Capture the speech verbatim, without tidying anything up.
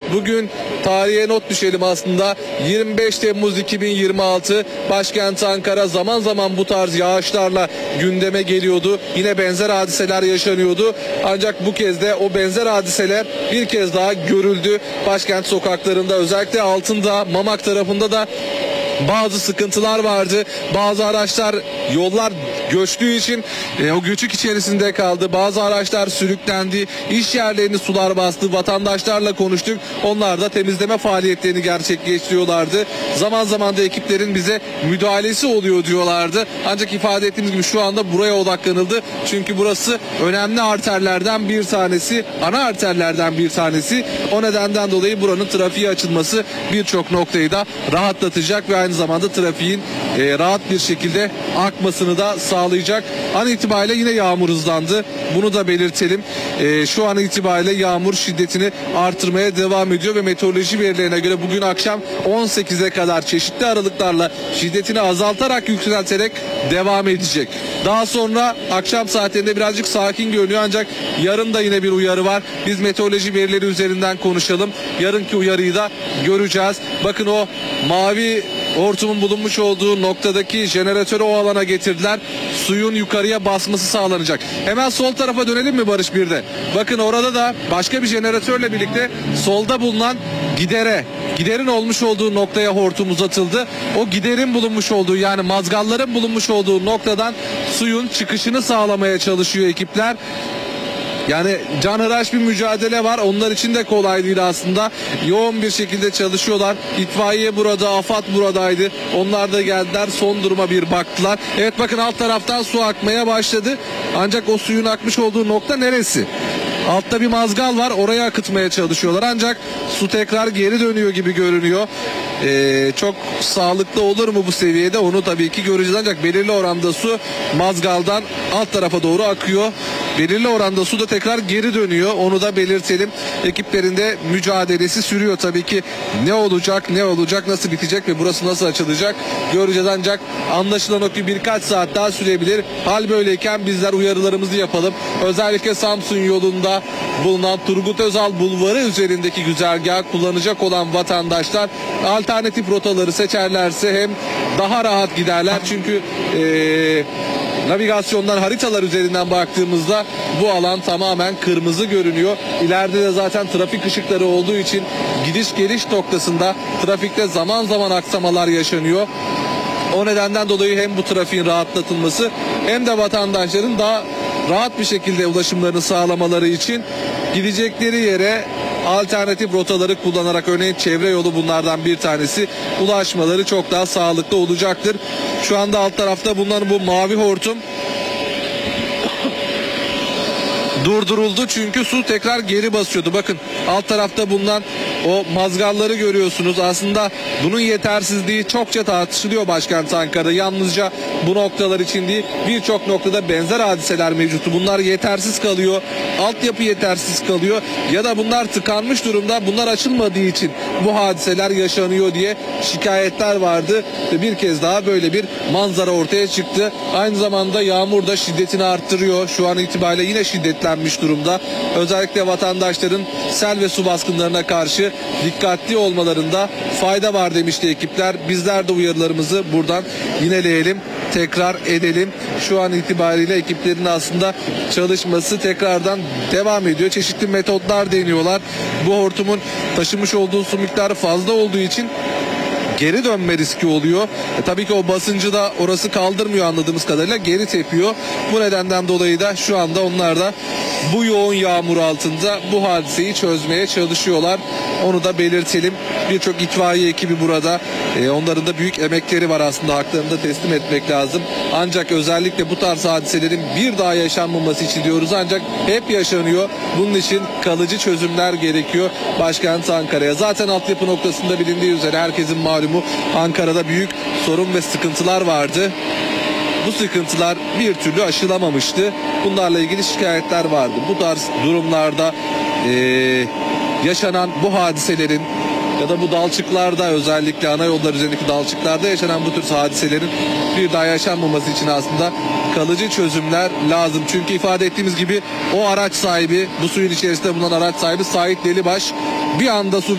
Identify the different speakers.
Speaker 1: Bugün tarihe not düşelim aslında. yirmi beş Temmuz iki bin yirmi altı başkent Ankara zaman zaman bu tarz yağışlarla gündeme geliyordu. Yine benzer hadiseler yaşanıyordu. Ancak bu kez de o benzer hadiseler bir kez daha görüldü. Başkent sokaklarında, özellikle Altındağ, Mamak tarafında da bazı sıkıntılar vardı. Bazı araçlar, yollar göçtüğü için e, o göçük içerisinde kaldı. Bazı araçlar sürüklendi. İş yerlerini sular bastı. Vatandaşlarla konuştuk. Onlar da temizleme faaliyetlerini gerçekleştiriyorlardı. Zaman zaman da ekiplerin bize müdahalesi oluyor diyorlardı. Ancak ifade ettiğimiz gibi şu anda buraya odaklanıldı. Çünkü burası önemli arterlerden bir tanesi. Ana arterlerden bir tanesi. O nedenden dolayı buranın trafiğe açılması birçok noktayı da rahatlatacak ve aynı zamanda trafiğin e, rahat bir şekilde akmasını da sağlayacak. An itibariyle yine yağmur hızlandı. Bunu da belirtelim. E, şu an itibariyle yağmur şiddetini artırmaya devam ediyor ve meteoroloji verilerine göre bugün akşam on sekize kadar çeşitli aralıklarla şiddetini azaltarak, yükselterek devam edecek. Daha sonra akşam saatlerinde birazcık sakin görünüyor ancak yarın da yine bir uyarı var. Biz meteoroloji verileri üzerinden konuşalım. Yarınki uyarıyı da göreceğiz. Bakın o mavi hortumun bulunmuş olduğu noktadaki jeneratörü o alana getirdiler. Suyun yukarıya basması sağlanacak. Hemen sol tarafa dönelim mi Barış bir de? Bakın orada da başka bir jeneratörle birlikte solda bulunan gidere, giderin olmuş olduğu noktaya hortum uzatıldı. O giderin bulunmuş olduğu, yani mazgalların bulunmuş olduğu noktadan suyun çıkışını sağlamaya çalışıyor ekipler. Yani canhıraş bir mücadele var. Onlar için de kolay değil aslında. Yoğun bir şekilde çalışıyorlar. İtfaiye burada, AFAD buradaydı. Onlar da geldiler, son duruma bir baktılar. Evet, bakın alt taraftan su akmaya başladı. Ancak o suyun akmış olduğu nokta neresi? Altta bir mazgal var, oraya akıtmaya çalışıyorlar ancak su tekrar geri dönüyor gibi görünüyor. Ee, çok sağlıklı olur mu bu seviyede, onu tabii ki göreceğiz ancak belirli oranda su mazgaldan alt tarafa doğru akıyor. Belirli oranda su da tekrar geri dönüyor, onu da belirtelim. Ekiplerin de mücadelesi sürüyor tabii ki. Ne olacak, ne olacak, nasıl bitecek ve burası nasıl açılacak göreceğiz ancak anlaşılan o ki birkaç saat daha sürebilir. Hal böyleyken bizler uyarılarımızı yapalım. Özellikle Samsun yolunda bulunan Turgut Özal Bulvarı üzerindeki güzergahı kullanacak olan vatandaşlar alternatif rotaları seçerlerse hem daha rahat giderler. Çünkü ee, navigasyondan, haritalar üzerinden baktığımızda bu alan tamamen kırmızı görünüyor. İleride de zaten trafik ışıkları olduğu için gidiş geliş noktasında trafikte zaman zaman aksamalar yaşanıyor. O nedenden dolayı hem bu trafiğin rahatlatılması hem de vatandaşların daha rahat bir şekilde ulaşımlarını sağlamaları için gidecekleri yere alternatif rotaları kullanarak, örneğin çevre yolu bunlardan bir tanesi, ulaşmaları çok daha sağlıklı olacaktır. Şu anda alt tarafta bulunan bu mavi hortum durduruldu çünkü su tekrar geri basıyordu. Bakın alt tarafta bulunan o mazgalları görüyorsunuz. Aslında bunun yetersizliği çokça tartışılıyor başkent Ankara'da. Yalnızca bu noktalar için değil, birçok noktada benzer hadiseler mevcut. Bunlar yetersiz kalıyor, altyapı yetersiz kalıyor ya da bunlar tıkanmış durumda, bunlar açılmadığı için bu hadiseler yaşanıyor diye şikayetler vardı ve bir kez daha böyle bir manzara ortaya çıktı. Aynı zamanda yağmur da şiddetini arttırıyor. Şu an itibariyle yine şiddetlenmiş durumda. Özellikle vatandaşların sel ve su baskınlarına karşı dikkatli olmalarında fayda var demişti ekipler. Bizler de uyarılarımızı buradan yineleyelim, tekrar edelim. Şu an itibariyle ekiplerin aslında çalışması tekrardan devam ediyor. Çeşitli metotlar deniyorlar. Bu hortumun taşımış olduğu su miktarı fazla olduğu için geri dönme riski oluyor. E, tabii ki o basıncı da orası kaldırmıyor, anladığımız kadarıyla geri tepiyor. Bu nedenden dolayı da şu anda onlar da bu yoğun yağmur altında bu hadiseyi çözmeye çalışıyorlar. Onu da belirtelim. Birçok itfaiye ekibi burada. E, onların da büyük emekleri var aslında, haklarını da teslim etmek lazım. Ancak özellikle bu tarz hadiselerin bir daha yaşanmaması için diyoruz ancak hep yaşanıyor. Bunun için kalıcı çözümler gerekiyor başkent Ankara'ya. Zaten altyapı noktasında bilindiği üzere herkesin malumu Ankara'da büyük sorun ve sıkıntılar vardı. Bu sıkıntılar bir türlü aşılamamıştı. Bunlarla ilgili şikayetler vardı. Bu tarz durumlarda ee, yaşanan bu hadiselerin ya da bu dalçıklarda, özellikle ana yollar üzerindeki dalçıklarda yaşanan bu tür hadiselerin bir daha yaşanmaması için aslında kalıcı çözümler lazım. Çünkü ifade ettiğimiz gibi o araç sahibi, bu suyun içerisinde bulunan araç sahibi Sait Delibaş bir anda su